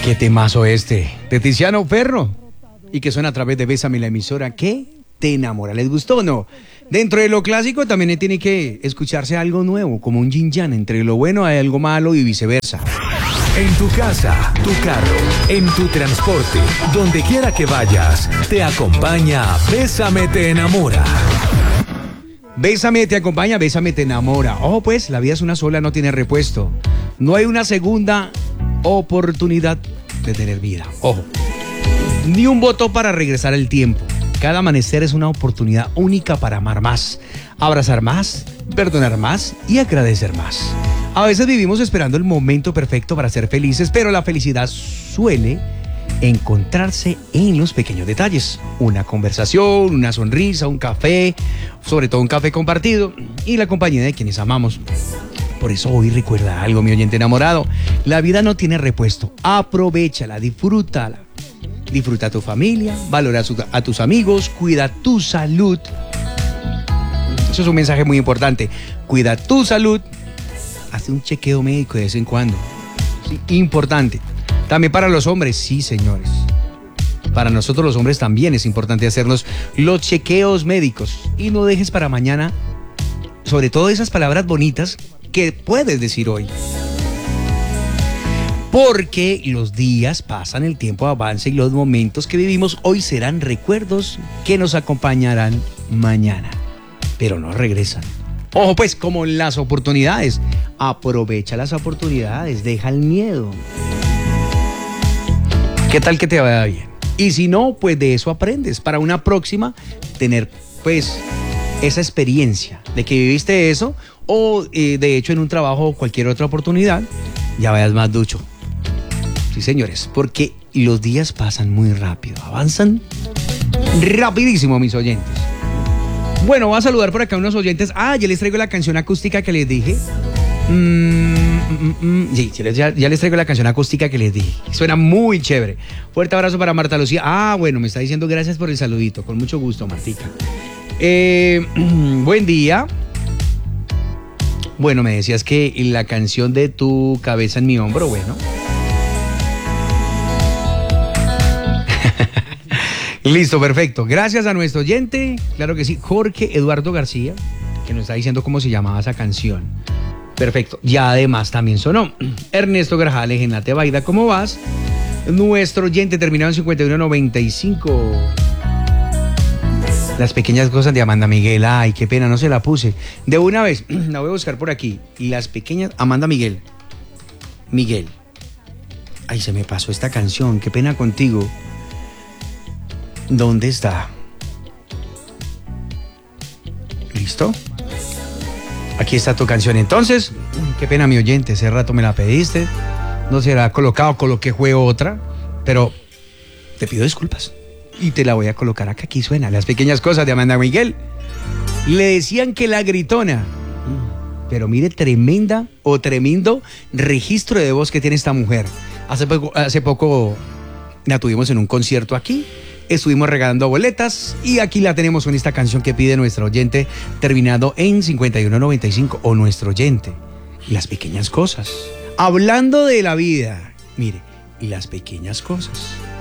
Qué temazo este, de Tiziano Ferro, y que suena a través de Bésame, la emisora que te enamora. ¿Les gustó o no? Dentro de lo clásico también tiene que escucharse algo nuevo, como un yin yang. Entre lo bueno hay algo malo y viceversa. En tu casa, tu carro, en tu transporte, donde quiera que vayas, te acompaña Bésame te enamora. Bésame te acompaña, Bésame te enamora. Ojo pues, la vida es una sola, no tiene repuesto. No hay una segunda oportunidad de tener vida. Ojo. Ni un voto para regresar el tiempo. Cada amanecer es una oportunidad única para amar más, abrazar más, perdonar más y agradecer más. A veces vivimos esperando el momento perfecto para ser felices, pero la felicidad suele encontrarse en los pequeños detalles. Una conversación, una sonrisa, un café, sobre todo un café compartido y la compañía de quienes amamos. Por eso hoy recuerda algo, mi oyente enamorado. La vida no tiene repuesto. Aprovéchala, disfrútala. Disfruta a tu familia, valora a tus amigos, cuida tu salud. Eso es un mensaje muy importante. Cuida tu salud. Hazte un chequeo médico de vez en cuando. Sí, importante. También para los hombres, sí, señores. Para nosotros los hombres también es importante hacernos los chequeos médicos. Y no dejes para mañana, sobre todo esas palabras bonitas que puedes decir hoy. Porque los días pasan, el tiempo avanza y los momentos que vivimos hoy serán recuerdos que nos acompañarán mañana, pero no regresan. Ojo pues, como las oportunidades, aprovecha las oportunidades, deja el miedo. ¿Qué tal que te vaya bien? Y si no, pues de eso aprendes para una próxima tener pues esa experiencia de que viviste eso o de hecho en un trabajo o cualquier otra oportunidad ya vayas más ducho. Sí, señores, porque los días pasan muy rápido, avanzan rapidísimo, mis oyentes. Bueno, voy a saludar por acá a unos oyentes. Ya les traigo la canción acústica que les dije. Sí, ya les traigo la canción acústica que les dije. Suena muy chévere. Fuerte abrazo para Marta Lucía. Bueno, me está diciendo gracias por el saludito. Con mucho gusto, Martica. Buen día. Bueno, me decías que la canción de Tu cabeza en mi hombro, bueno. Listo, perfecto. Gracias a nuestro oyente, claro que sí, Jorge Eduardo García, que nos está diciendo cómo se llamaba esa canción. Perfecto. Ya además también sonó Ernesto Grajales, Genate Baida, ¿cómo vas? Nuestro oyente terminado en 5195. Las pequeñas cosas de Amanda Miguel. Ay, qué pena, no se la puse. De una vez, la voy a buscar por aquí. Las pequeñas... Amanda Miguel. Miguel. Ay, se me pasó esta canción, qué pena contigo. ¿Dónde está? ¿Listo? Aquí está tu canción. Entonces, qué pena, mi oyente, hace rato me la pediste. No se la ha colocado, coloqué juego otra, pero te pido disculpas. Y te la voy a colocar acá, aquí suena. Las pequeñas cosas de Amanda Miguel. Le decían que la gritona. Pero mire, tremenda o tremendo registro de voz que tiene esta mujer. Hace poco la tuvimos en un concierto aquí. Estuvimos regalando boletas y aquí la tenemos con esta canción que pide nuestro oyente terminado en 5195 o nuestro oyente. Las pequeñas cosas. Hablando de la vida, mire, y las pequeñas cosas.